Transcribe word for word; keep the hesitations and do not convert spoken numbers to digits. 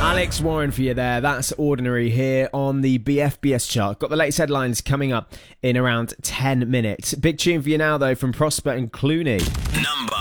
Alex Warren for you there. That's Ordinary here on the B F B S chart. Got the latest headlines coming up in around ten minutes. Big tune for you now, though, from Prosper and Clooney. Number